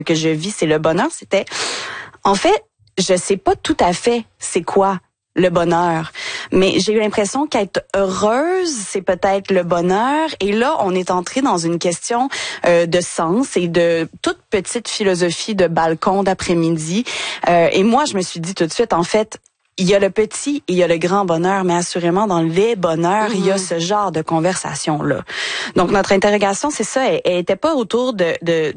que je vis, c'est le bonheur. C'était, en fait, je sais pas tout à fait c'est quoi le bonheur, mais j'ai eu l'impression qu'être heureuse, c'est peut-être le bonheur. Et là, on est entré dans une question de sens et de toute petite philosophie de balcon d'après-midi. Et moi, je me suis dit tout de suite, en fait, il y a le petit et il y a le grand bonheur, mais assurément dans les bonheurs, il y a ce genre de conversation-là. Donc notre interrogation, c'est ça, elle était pas autour de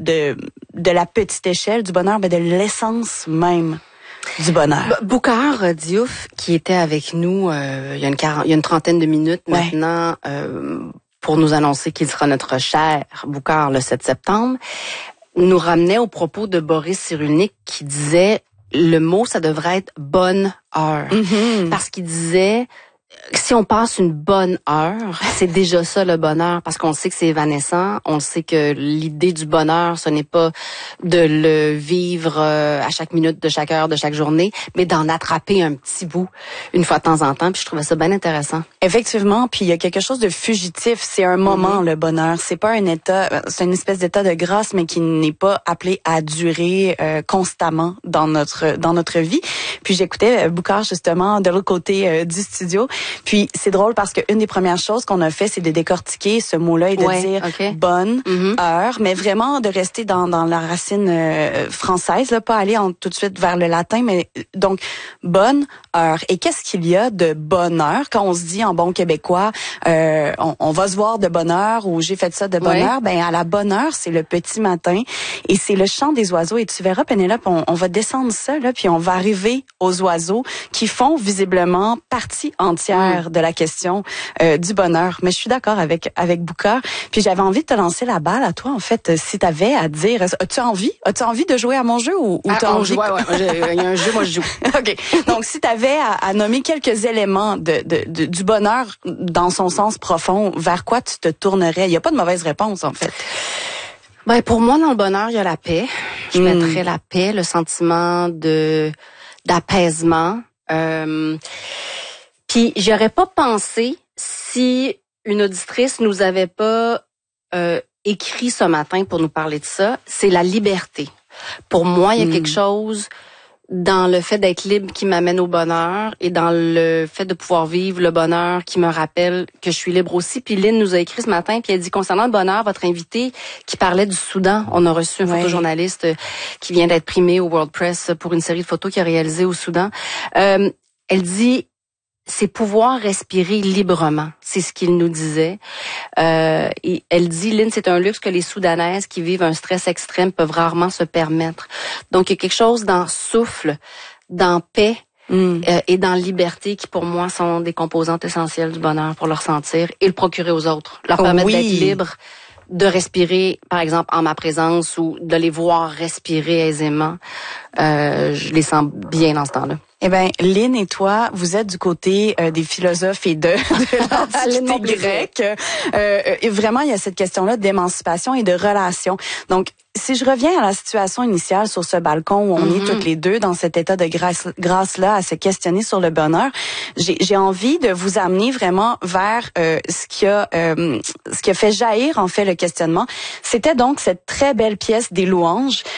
la petite échelle du bonheur, mais de l'essence même du bonheur. Boukhar Diouf, qui était avec nous il y a une trentaine de minutes maintenant, pour nous annoncer qu'il sera notre cher Boukhar le 7 septembre, nous ramenait au propos de Boris Cyrulnik qui disait le mot, ça devrait être bonne heure. Parce qu'il disait, si on passe une bonne heure, c'est déjà ça le bonheur, parce qu'on sait que c'est évanescent, on sait que l'idée du bonheur, ce n'est pas de le vivre à chaque minute de chaque heure de chaque journée, mais d'en attraper un petit bout une fois de temps en temps, puis je trouvais ça bien intéressant. Effectivement, puis il y a quelque chose de fugitif, c'est un moment le bonheur, c'est pas un état, c'est une espèce d'état de grâce mais qui n'est pas appelé à durer constamment dans notre vie. Puis j'écoutais Boukhar justement de l'autre côté du studio. Puis c'est drôle parce que une des premières choses qu'on a fait, c'est de décortiquer ce mot-là et de dire bonne heure, mais vraiment de rester dans la racine française, là, pas aller tout de suite vers le latin, mais donc bonne heure. Et qu'est-ce qu'il y a de bonheur quand on se dit en bon québécois, on va se voir de bonne heure ou j'ai fait ça de bonne heure? Ben à la bonne heure, c'est le petit matin et c'est le chant des oiseaux. Et tu verras, Pénélope, on va descendre ça là, puis on va arriver aux oiseaux qui font visiblement partie entière de la question du bonheur. Mais je suis d'accord avec Boukhar. Puis j'avais envie de te lancer la balle à toi, en fait, si t'avais à dire, as-tu envie de jouer à mon jeu ou t'as envie? Il y a un jeu, moi je joue. OK. Donc si t'avais à nommer quelques éléments du bonheur dans son sens profond, vers quoi tu te tournerais? Il y a pas de mauvaise réponse, en fait. Ben pour moi, dans le bonheur, il y a la paix. Je mettrais la paix, le sentiment d'apaisement. Puis j'aurais pas pensé si une auditrice nous avait pas écrit ce matin pour nous parler de ça, c'est la liberté. Pour moi, il y a quelque chose dans le fait d'être libre qui m'amène au bonheur et dans le fait de pouvoir vivre le bonheur qui me rappelle que je suis libre aussi. Puis Lynn nous a écrit ce matin, puis elle dit concernant le bonheur, votre invité qui parlait du Soudan, on a reçu un photojournaliste qui vient d'être primé au World Press pour une série de photos qu'il a réalisées au Soudan. Elle dit c'est pouvoir respirer librement. C'est ce qu'il nous disait. Et elle dit, Lynn, c'est un luxe que les Soudanaises qui vivent un stress extrême peuvent rarement se permettre. Donc, il y a quelque chose dans souffle, dans paix et dans liberté qui, pour moi, sont des composantes essentielles du bonheur pour le ressentir et le procurer aux autres. Leur permettre d'être libres, de respirer, par exemple, en ma présence ou de les voir respirer aisément. Je les sens bien dans ce temps-là. Eh ben, Lynn et toi, vous êtes du côté des philosophes et de l'Antiquité grecque. Et vraiment, il y a cette question-là d'émancipation et de relation. Donc, si je reviens à la situation initiale sur ce balcon où on est toutes les deux dans cet état de grâce-là à se questionner sur le bonheur, j'ai envie de vous amener vraiment vers ce qui a fait jaillir en fait le questionnement. C'était donc cette très belle pièce des louanges